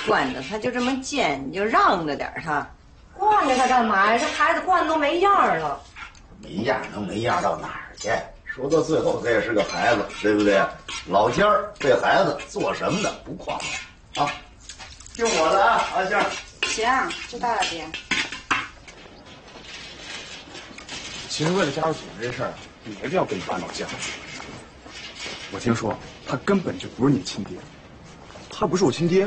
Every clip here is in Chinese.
惯的，他就这么贱，你就让着点他。惯着他干嘛呀？这孩子惯的都没样了。 没样能没样到哪儿去？说到最后，他也是个孩子，对不对？老家儿这孩子做什么的不旷啊？听我的啊，阿香。 行，知道了，爹。 其实为了家属组织这事儿，你没必要跟你爸闹僵。我听说他根本就不是你亲爹。 他不是我亲爹？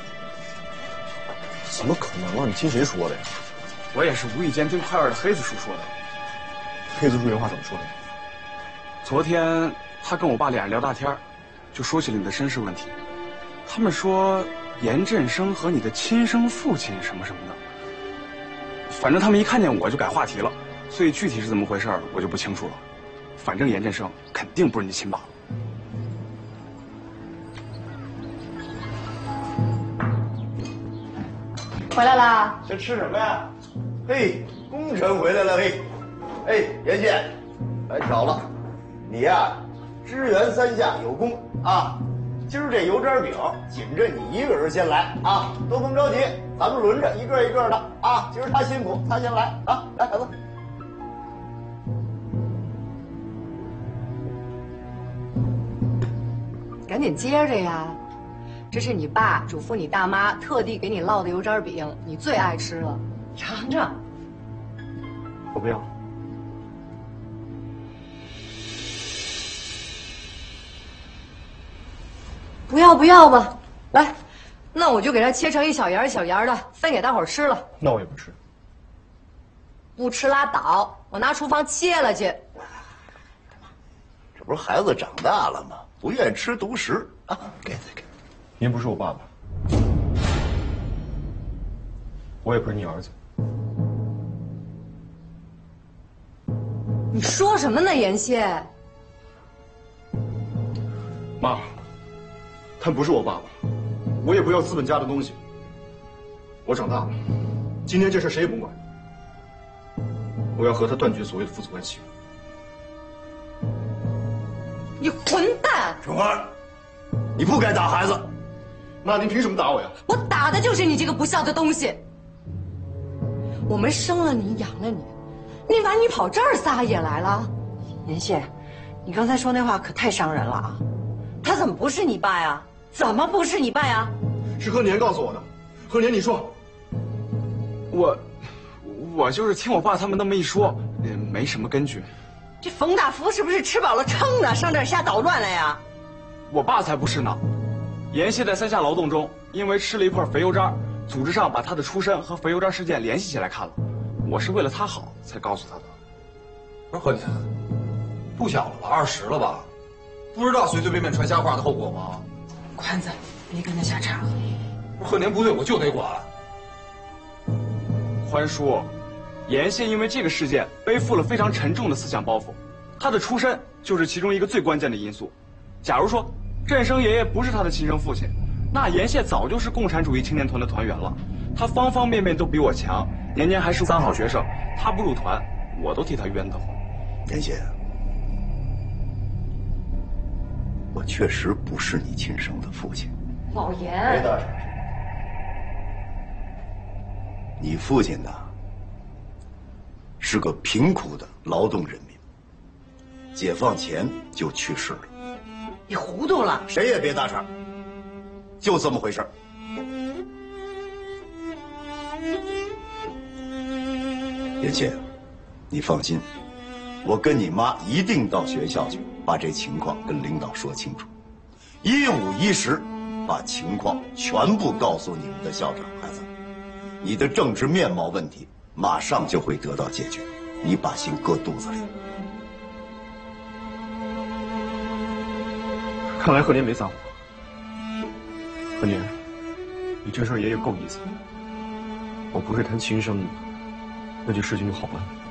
怎么可能啊？你听谁说的呀？ 我也是无意间听快乐的黑子叔说的。 黑子叔原话怎么说的？ 昨天他跟我爸俩人聊大天，就说起了你的身世问题。他们说严振生和你的亲生父亲什么什么的，反正他们一看见我就改话题了，所以具体是怎么回事我就不清楚了。反正严振生肯定不是你亲爸。 回来啦？ 这吃什么呀？嘿，功臣回来了嘿！哎，严宪，来巧了，你呀，支援三下有功啊！今儿这油渣饼紧着你一个人先来啊，都甭着急，咱们轮着一个一个的啊。今儿他辛苦，他先来啊，来孩子。 赶紧接着呀！这是你爸嘱咐你大妈特地给你烙的油渣饼，你最爱吃了，尝尝。 我不要。 不要不要吧，来，那我就给它切成一小沿一小沿的，分给大伙儿吃了。 那我也不吃。 不吃拉倒，我拿厨房切了去。 这不是孩子长大了吗？不愿吃独食啊，给。 您不是我爸爸，我也不是你儿子。 你说什么呢，严宪？ 妈，他不是我爸爸，我也不要资本家的东西。我长大了，今天这事谁也甭管。我要和他断绝所谓的父子关系。 你混蛋！ 春花，你不该打孩子。 妈，您凭什么打我呀？ 我打的就是你这个不孝的东西。我们生了你，养了你，你完你跑这儿撒野来了？严宪，你刚才说那话可太伤人了啊！他怎么不是你爸呀？怎么不是你爸呀？ 是何年告诉我的。何年，你说。 我就是听我爸他们那么一说，没什么根据。 这冯大福是不是吃饱了撑的，上这儿瞎捣乱来呀？ 我爸才不是呢。严宪在三下劳动中，因为吃了一块肥油渣，组织上把他的出身和肥油渣事件联系起来看了。我是为了他好才告诉他的。 不是何年，不小了吧，20了吧？不知道随随便便传瞎话的后果吗？ 宽子，别跟他瞎掺和。 不是何年不对，我就得管。 宽叔，严宪因为这个事件背负了非常沉重的思想包袱，他的出身就是其中一个最关键的因素。假如说振生爷爷不是他的亲生父亲，那严宪早就是共产主义青年团的团员了。他方方面面都比我强，年年还是3好学生，他不入团，我都替他冤得慌。 严宪，我确实不是你亲生的父亲。 老严， 大婶，你父亲呢，是个贫苦的劳动人民，解放前就去世了。 你糊涂了。 谁也别搭茬，就这么回事儿。严宪，你放心，我跟你妈一定到学校去，把这情况跟领导说清楚，1五1十，把情况全部告诉你们的校长。孩子，你的政治面貌问题马上就会得到解决，你把心搁肚子里。 看来贺年没撒谎。贺年，你这事儿爷爷够意思。我不是他亲生的，那这事情就好办了。